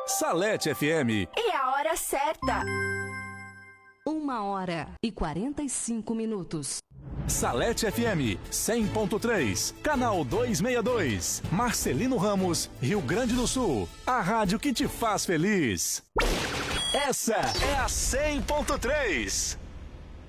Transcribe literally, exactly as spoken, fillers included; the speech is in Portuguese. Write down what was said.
Salete F M. E a hora certa. Uma hora e quarenta e cinco minutos. Salete F M cem ponto três, canal duzentos e sessenta e dois, Marcelino Ramos, Rio Grande do Sul. A rádio que te faz feliz. Essa é a cem ponto três.